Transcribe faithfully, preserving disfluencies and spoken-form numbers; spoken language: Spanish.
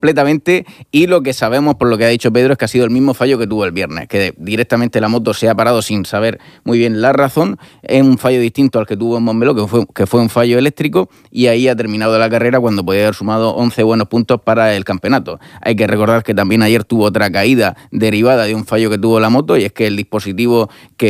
completamente, y lo que sabemos, por lo que ha dicho Pedro, es que ha sido el mismo fallo que tuvo el viernes, que directamente la moto se ha parado sin saber muy bien la razón. Es un fallo distinto al que tuvo en Montmeló, que fue, que fue un fallo eléctrico, y ahí ha terminado la carrera cuando podía haber sumado once buenos puntos para el campeonato. Hay que recordar que también ayer tuvo otra caída derivada de un fallo que tuvo la moto, y es que el dispositivo que